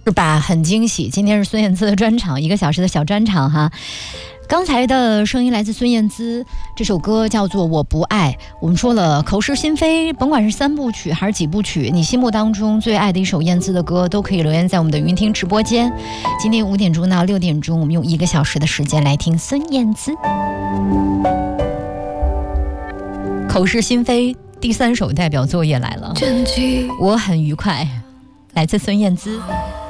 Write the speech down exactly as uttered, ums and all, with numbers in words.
是吧？很惊喜，今天是孙燕姿的专场，一个小时的小专场哈。刚才的声音来自孙燕姿，这首歌叫做《我不爱》。我们说了，口是心非，甭管是三部曲还是几部曲，你心目当中最爱的一首燕姿的歌，都可以留言在我们的云听直播间。今天五点钟到六点钟，我们用一个小时的时间来听孙燕姿。口是心非第三首代表作业来了，我很愉快，来自孙燕姿。